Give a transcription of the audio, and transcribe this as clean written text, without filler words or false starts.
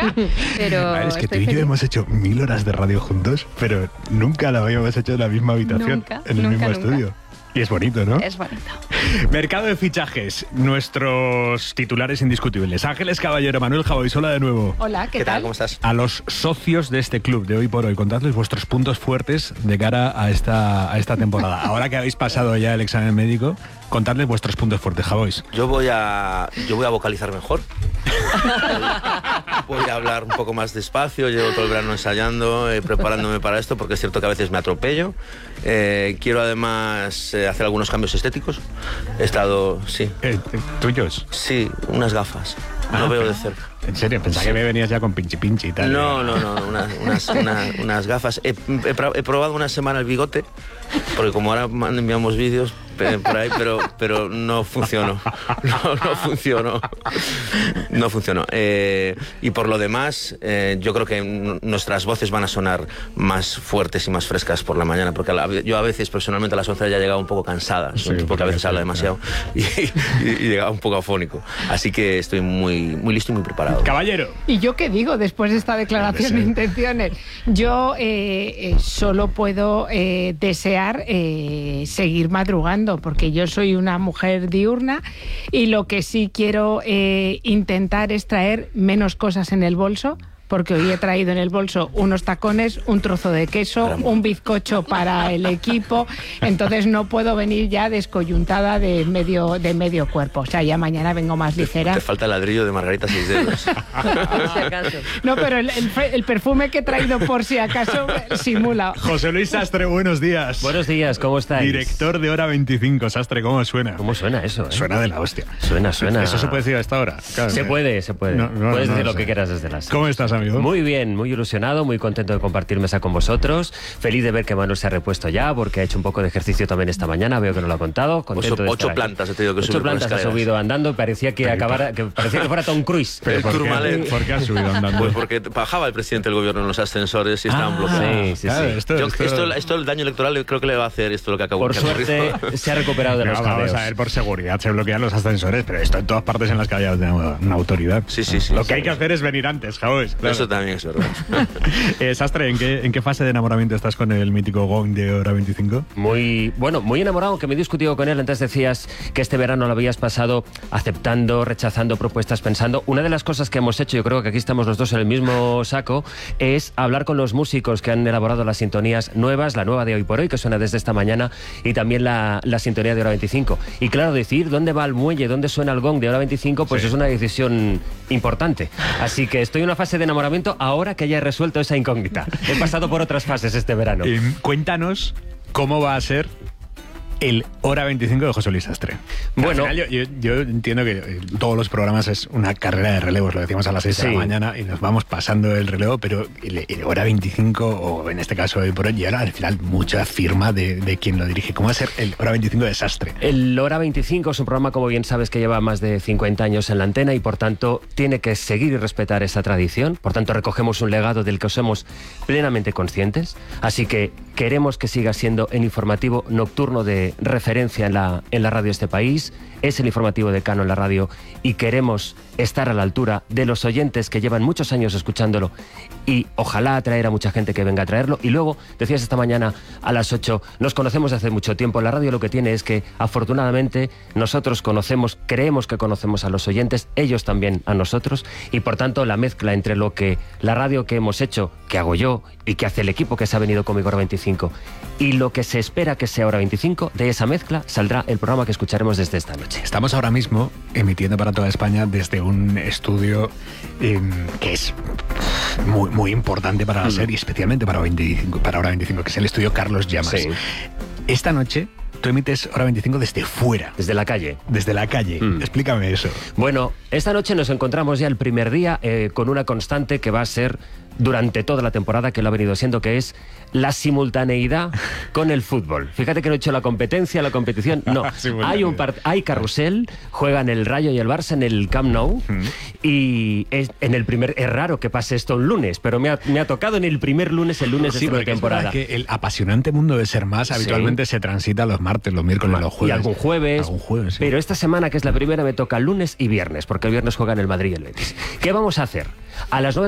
Pero es que tú y yo hemos hecho 1000 horas de radio juntos, pero nunca lo habíamos hecho en la misma habitación, en el mismo estudio. Y es bonito, ¿no? Es bonito. Mercado de fichajes. Nuestros titulares indiscutibles. Ángeles Caballero, Manuel Javoisola de nuevo. Hola, ¿qué tal? ¿Cómo estás? A los socios de este club de Hoy por Hoy, contadles vuestros puntos fuertes de cara a esta temporada. Ahora que habéis pasado ya el examen médico, contadles vuestros puntos fuertes, Javois. Yo voy a vocalizar mejor. Voy a hablar un poco más despacio. Llevo todo el verano ensayando, preparándome para esto, porque es cierto que a veces me atropello. Quiero además hacer algunos cambios estéticos. He estado, sí. ¿Tuyos? Sí, unas gafas. No veo de cerca. ¿En serio? Pensaba que me venías ya con pinchi y tal. No, unas gafas. He probado una semana el bigote, porque como ahora enviamos vídeos por ahí, pero no funcionó. No funcionó. Y por lo demás, yo creo que nuestras voces van a sonar más fuertes y más frescas por la mañana, porque yo a veces personalmente a las 11 ya llegaba un poco cansada, sí, porque a veces habla demasiado y llegaba un poco afónico. Así que estoy muy listo y muy preparado. Caballero. ¿Y yo qué digo después de esta declaración de intenciones? Yo solo puedo desear seguir madrugando, porque yo soy una mujer diurna y lo que sí quiero intentar es traer menos cosas en el bolso, porque hoy he traído en el bolso unos tacones, un trozo de queso, un bizcocho para el equipo, entonces no puedo venir ya descoyuntada de medio cuerpo. O sea, ya mañana vengo más ligera. Te falta el ladrillo de Margarita 6 dedos. Por si acaso. No, pero el perfume que he traído por si acaso simula. José Luis Sastre, buenos días. Buenos días, ¿cómo estáis? Director de Hora 25. Sastre, ¿cómo suena? ¿Cómo suena eso? Suena de la hostia. Suena. ¿Eso se puede decir a esta hora? Claro, Se puede. Puedes decir lo que quieras desde las... ¿Cómo estás, amigo? Muy bien, muy ilusionado, muy contento de compartir mesa con vosotros. Feliz de ver que Manuel se ha repuesto ya, porque ha hecho un poco de ejercicio también esta mañana. Veo que no lo ha contado. Contento de 8 plantas he tenido que subir. 8 plantas ha subido andando. Parecía que fuera Tom Cruise. ¿Pero por qué has subido andando? Pues porque bajaba el presidente del gobierno en los ascensores y estaban bloqueados. Sí. Claro, esto el daño electoral creo que le va a hacer esto lo que acabo de decir. Por suerte se ha recuperado de los jadeos. Vamos a ver, por seguridad se bloquean los ascensores, pero esto en todas partes en las que haya una autoridad. Sí. Lo que hay que hacer es venir antes, Javois. Claro. Eso también es verdad. Sastre, ¿en qué fase de enamoramiento estás con el mítico gong de Hora 25? Muy enamorado, que me he discutido con él. Antes decías que este verano lo habías pasado aceptando, rechazando propuestas, pensando. Una de las cosas que hemos hecho, yo creo que aquí estamos los dos en el mismo saco, es hablar con los músicos que han elaborado las sintonías nuevas, la nueva de Hoy por Hoy, que suena desde esta mañana, y también la sintonía de Hora 25. Y claro, decidir dónde va el muelle, dónde suena el gong de Hora 25, pues es una decisión importante. Así que estoy en una fase de enamoramiento ahora que ya he resuelto esa incógnita. He pasado por otras fases este verano. Cuéntanos cómo va a ser el Hora 25 de José Luis Sastre. Bueno, al final yo entiendo que todos los programas es una carrera de relevos, lo decíamos a las 6 de la mañana y nos vamos pasando el relevo, pero el Hora 25, o en este caso Hoy por Hoy, y ahora al final mucha firma de quien lo dirige. ¿Cómo va a ser el Hora 25 de Sastre? El Hora 25 es un programa, como bien sabes, que lleva más de 50 años en la antena y por tanto tiene que seguir y respetar esa tradición. Por tanto recogemos un legado del que somos plenamente conscientes, así que queremos que siga siendo el informativo nocturno de referencia en la radio de este país. Es el informativo de Cano en la radio y queremos estar a la altura de los oyentes que llevan muchos años escuchándolo y ojalá atraer a mucha gente que venga a traerlo. Y luego, decías esta mañana a las 8, nos conocemos de hace mucho tiempo. La radio lo que tiene es que afortunadamente nosotros creemos que conocemos a los oyentes, ellos también a nosotros, y por tanto la mezcla entre lo que la radio que hemos hecho, que hago yo y que hace el equipo que se ha venido conmigo Hora 25 y lo que se espera que sea Hora 25, de esa mezcla saldrá el programa que escucharemos desde esta noche. Estamos ahora mismo emitiendo para toda España desde un estudio que es muy importante para la serie, especialmente para Hora 25, que es el estudio Carlos Llamas. Sí. Esta noche tú emites Hora 25 desde fuera. Desde la calle. Desde la calle. Explícame eso. Bueno, esta noche nos encontramos ya el primer día con una constante que va a ser durante toda la temporada, que lo ha venido siendo, que es la con el fútbol. Fíjate que no he hecho la competición, no. Hay carrusel, juegan el Rayo y el Barça en el Camp Nou, y es raro que pase esto un lunes, pero me ha tocado en el primer lunes, el lunes de esta temporada. Es que el apasionante mundo de Ser Más habitualmente se transita los martes, los miércoles, los jueves. Y algún jueves. Sí. Pero esta semana, que es la primera, me toca lunes y viernes, porque el viernes juegan el Madrid y el Betis. ¿Qué vamos a hacer? A las 9